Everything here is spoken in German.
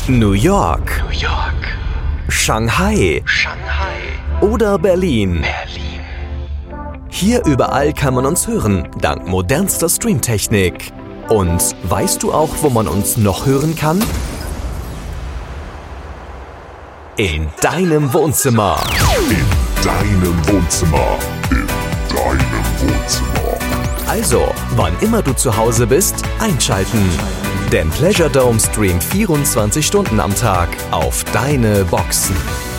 New York, Shanghai oder Berlin. Hier überall kann man uns hören, dank modernster Streamtechnik. Und weißt du auch, wo man uns noch hören kann? In deinem Wohnzimmer. In deinem Wohnzimmer. In deinem Wohnzimmer. Also, wann immer du zu Hause bist, einschalten. Denn Pleasure Dome streamt 24 Stunden am Tag auf deine Boxen.